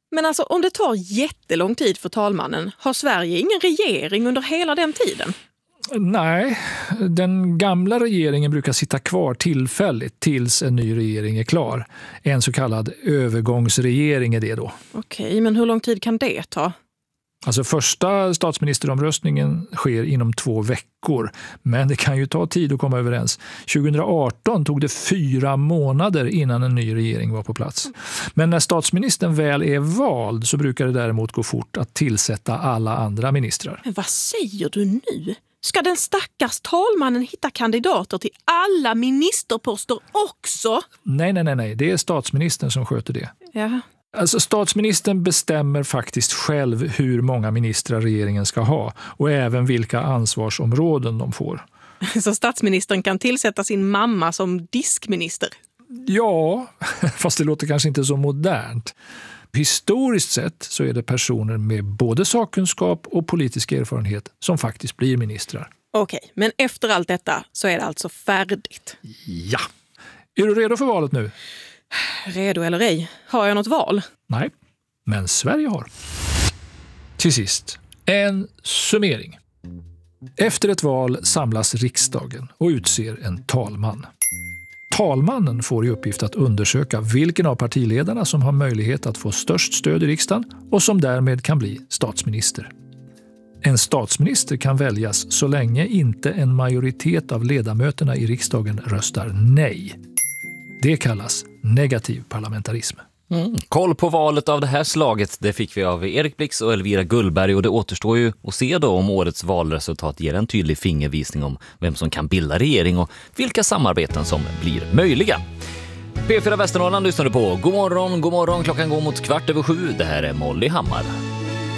Men alltså om det tar jättelång tid för talmannen, har Sverige ingen regering under hela den tiden? Nej, den gamla regeringen brukar sitta kvar tillfälligt tills en ny regering är klar. En så kallad övergångsregering är det då. Okej, men hur lång tid kan det ta? Alltså första statsministeromröstningen sker inom 2 veckor, men det kan ju ta tid att komma överens. 2018 tog det 4 månader innan en ny regering var på plats. Men när statsministern väl är vald så brukar det däremot gå fort att tillsätta alla andra ministrar. Men vad säger du nu? Ska den stackars talmannen hitta kandidater till alla ministerposter också? Nej. Det är statsministern som sköter det. Ja. Alltså statsministern bestämmer faktiskt själv hur många ministrar regeringen ska ha och även vilka ansvarsområden de får. Så statsministern kan tillsätta sin mamma som diskminister? Ja, fast det låter kanske inte så modernt. Historiskt sett så är det personer med både sakkunskap och politisk erfarenhet som faktiskt blir ministrar. Okej, men efter allt detta så är det alltså färdigt? Ja. Är du redo för valet nu? Redo eller ej? Har jag något val? Nej, men Sverige har. Till sist, en summering. Efter ett val samlas riksdagen och utser en talman. Talmannen får i uppgift att undersöka vilken av partiledarna som har möjlighet att få störst stöd i riksdagen och som därmed kan bli statsminister. En statsminister kan väljas så länge inte en majoritet av ledamöterna i riksdagen röstar nej. Det kallas negativ parlamentarism. Koll på valet av det här slaget, det fick vi av Erik Blix och Elvira Gullberg, och det återstår ju att se då om årets valresultat ger en tydlig fingervisning om vem som kan bilda regering och vilka samarbeten som blir möjliga. P4 Västernorrland lyssnar du på. God morgon, klockan går mot 7:15. Det här är Molly Hammar.